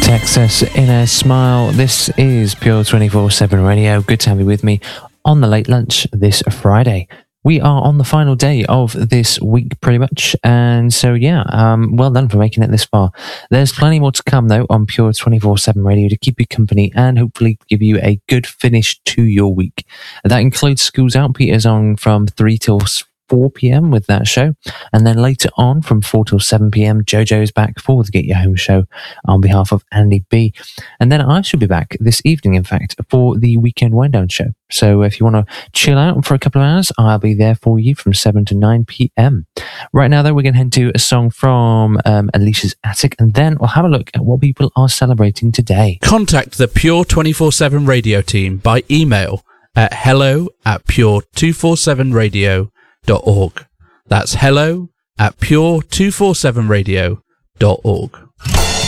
Texas in a smile. This is Pure 24/7 Radio. Good to have you with me on the late lunch this Friday. We are on the final day of this week, pretty much. And so, well done for making it this far. There's plenty more to come, though, on Pure 24/7 Radio to keep you company and hopefully give you a good finish to your week. That includes Schools Out. Peter's on from 3 till 4 p.m. with that show. And then later on from 4 till 7 p.m, Jojo's back for the Get Your Home show on behalf of Andy B. And then I should be back this evening, in fact, for the Weekend Wind Down show. So if you want to chill out for a couple of hours, I'll be there for you from 7 to 9 p.m. Right now, though, we're going to head to a song from Alicia's Attic, and then we'll have a look at what people are celebrating today. Contact the Pure 24/7 Radio team by email at hello@pure247radio.org. That's hello@pure247radio.org.